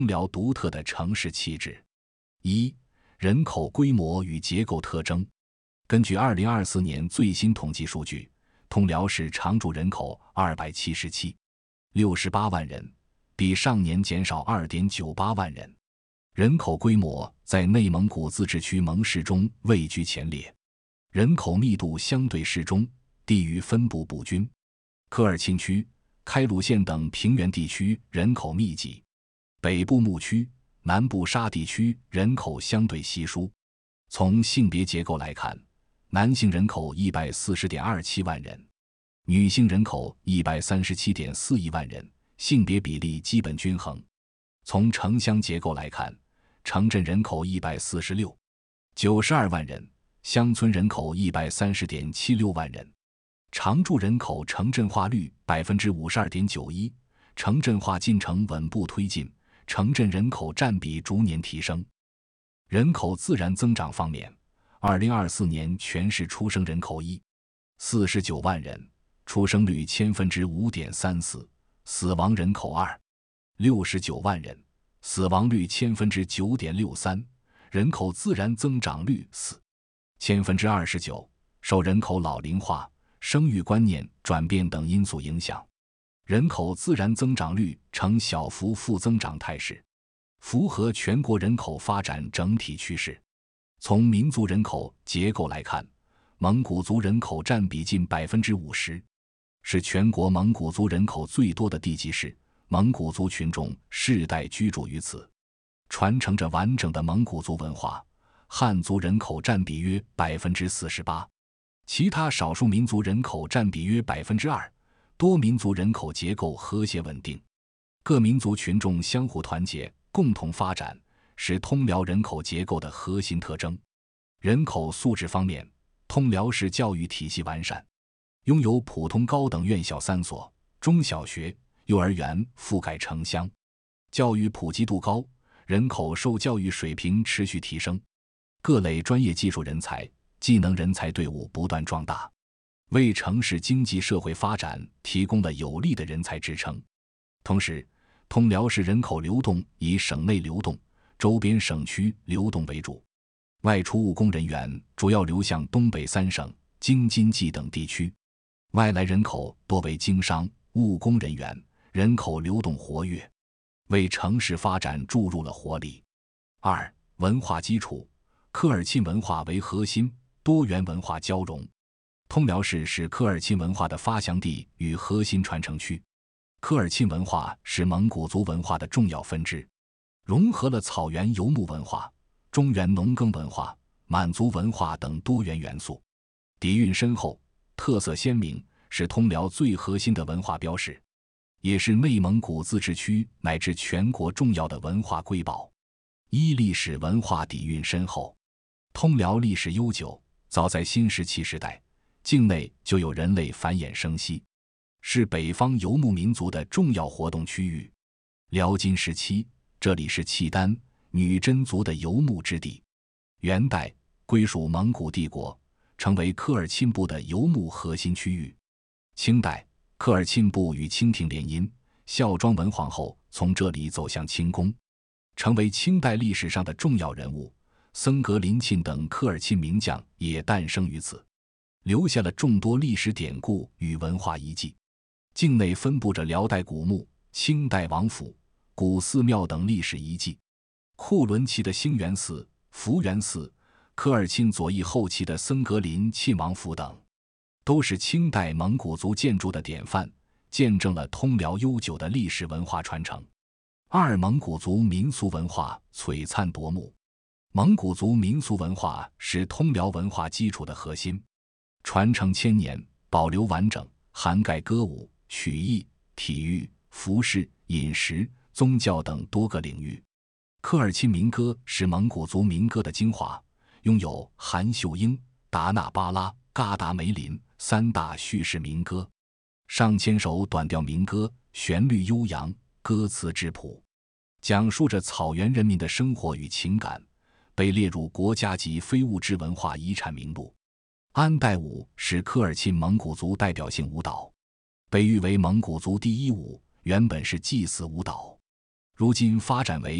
辽独特的城市气质。一、人口规模与结构特征。根据2024年最新统计数据，通辽市常住人口277.68万人，比上年减少2.98万人。人口规模在内蒙古自治区蒙市中位居前列，人口密度相对适中，地域分布不均。科尔沁区、开鲁县等平原地区人口密集，北部牧区、南部沙地区人口相对稀疏。从性别结构来看，男性人口140.27万人，女性人口137.41万人，性别比例基本均衡。从城乡结构来看，城镇人口146.92万人，乡村人口130.76万人。常住人口城镇化率52.91%，城镇化进程稳步推进，城镇人口占比逐年提升。人口自然增长方面，2024年全市出生人口149万人，出生率5.34%，死亡人口269万人，死亡率9.63%，人口自然增长率4.29%。受人口老龄化、生育观念转变等因素影响，人口自然增长率呈小幅负增长态势，符合全国人口发展整体趋势。从民族人口结构来看，蒙古族人口占比近50%，是全国蒙古族人口最多的地级市，蒙古族群众世代居住于此，传承着完整的蒙古族文化。汉族人口占比约48%，其他少数民族人口占比约2%，多民族人口结构和谐稳定，各民族群众相互团结，共同发展，是通辽人口结构的核心特征。人口素质方面，通辽市教育体系完善，拥有普通高等院校3所，中小学、幼儿园覆盖城乡，教育普及度高，人口受教育水平持续提升，各类专业技术人才、技能人才队伍不断壮大，为城市经济社会发展提供了有力的人才支撑。同时，通辽市人口流动以省内流动、周边省区流动为主，外出务工人员主要流向东北3省、京津冀等地区，外来人口多为经商、务工人员，人口流动活跃，为城市发展注入了活力。2、文化基础，科尔沁文化为核心，多元文化交融。通辽市是科尔沁文化的发祥地与核心传承区。科尔沁文化是蒙古族文化的重要分支，融合了草原游牧文化、中原农耕文化、满族文化等多元元素，底蕴深厚，特色鲜明，是通辽最核心的文化标识，也是内蒙古自治区乃至全国重要的文化瑰宝。历史文化底蕴深厚。通辽历史悠久，早在新石器时代，境内就有人类繁衍生息，是北方游牧民族的重要活动区域。辽金时期，这里是契丹、女真族的游牧之地。元代归属蒙古帝国，成为科尔沁部的游牧核心区域。清代，科尔沁部与清廷联姻，孝庄文皇后从这里走向清宫，成为清代历史上的重要人物。僧格林沁等科尔沁名将也诞生于此，留下了众多历史典故与文化遗迹。境内分布着辽代古墓、清代王府、古寺庙等历史遗迹。库伦期的兴元寺、福元寺，科尔沁左翼后期的僧格林沁王府等，都是清代蒙古族建筑的典范，见证了通辽悠久的历史文化传承。2、蒙古族民俗文化璀璨夺目。蒙古族民俗文化是通辽文化基础的核心，传承千年，保留完整，涵盖歌舞、曲艺、体育、服饰、饮食、宗教等多个领域。科尔沁民歌是蒙古族民歌的精华，拥有韩秀英、达那巴拉、嘎达梅林3大叙事民歌，上千首短调民歌，旋律悠扬，歌词质朴，讲述着草原人民的生活与情感，被列入国家级非物质文化遗产名录。安代舞是科尔沁蒙古族代表性舞蹈，被誉为蒙古族第一舞，原本是祭祀舞蹈。 如今发展为